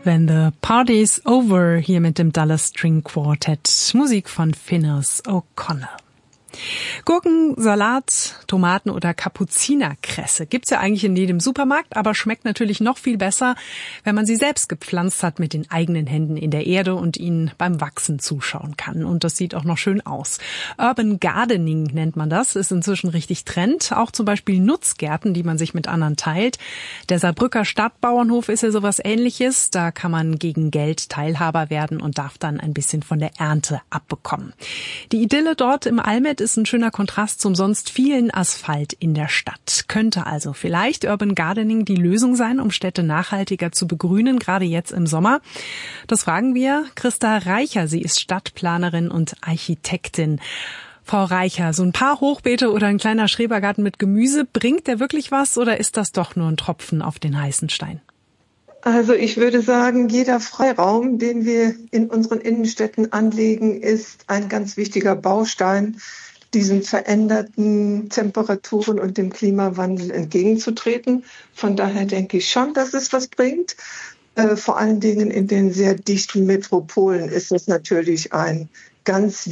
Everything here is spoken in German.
When the Party's Over, hier mit dem Dallas String Quartet, Musik von Finners O'Connell. Gurken, Salat, Tomaten oder Kapuzinerkresse gibt's ja eigentlich in jedem Supermarkt, aber schmeckt natürlich noch viel besser, wenn man sie selbst gepflanzt hat mit den eigenen Händen in der Erde und ihnen beim Wachsen zuschauen kann. Und das sieht auch noch schön aus. Urban Gardening nennt man das, ist inzwischen richtig Trend. Auch zum Beispiel Nutzgärten, die man sich mit anderen teilt. Der Saarbrücker Stadtbauernhof ist ja sowas Ähnliches. Da kann man gegen Geld Teilhaber werden und darf dann ein bisschen von der Ernte abbekommen. Die Idylle dort im Almet ist ein schöner Kontrast zum sonst vielen Asphalt in der Stadt. Könnte also vielleicht Urban Gardening die Lösung sein, um Städte nachhaltiger zu begrünen, gerade jetzt im Sommer? Das fragen wir Christa Reicher. Sie ist Stadtplanerin und Architektin. Frau Reicher, so ein paar Hochbeete oder ein kleiner Schrebergarten mit Gemüse, bringt der wirklich was oder ist das doch nur ein Tropfen auf den heißen Stein? Also ich würde sagen, jeder Freiraum, den wir in unseren Innenstädten anlegen, ist ein ganz wichtiger Baustein, diesen veränderten Temperaturen und dem Klimawandel entgegenzutreten. Von daher denke ich schon, dass es was bringt. Vor allen Dingen in den sehr dichten Metropolen ist es natürlich ein ganz